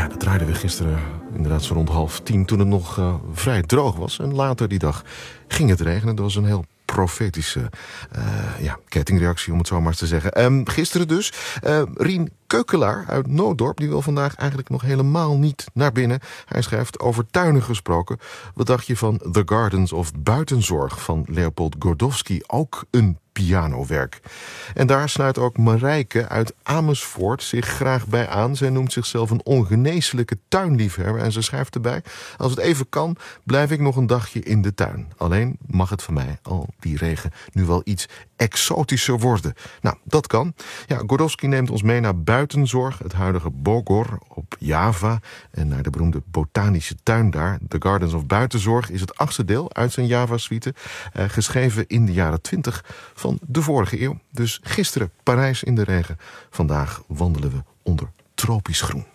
Ja, dat draaiden we gisteren inderdaad zo rond 9:30... toen het nog vrij droog was. En later die dag ging het regenen. Dat was een heel profetische kettingreactie, om het zo maar eens te zeggen. Gisteren dus. Rien Keukelaar uit Nooddorp, die wil vandaag eigenlijk nog helemaal niet naar binnen. Hij schrijft: over tuinen gesproken. Wat dacht je van The Gardens of Buitenzorg van Leopold Gordowski? Ook een pianowerk. En daar sluit ook Marijke uit Amersfoort zich graag bij aan. Zij noemt zichzelf een ongeneeslijke tuinliefhebber en ze schrijft erbij: als het even kan, blijf ik nog een dagje in de tuin. Alleen mag het van mij, al die regen, nu wel iets exotischer worden. Nou, dat kan. Ja, Gordowski neemt ons mee naar Buitenzorg, het huidige Bogor op Java, en naar de beroemde botanische tuin daar. The Gardens of Buitenzorg is het 8e deel uit zijn Java-suite, geschreven in de jaren 20 van de vorige eeuw. Dus gisteren Parijs in de regen. Vandaag wandelen we onder tropisch groen.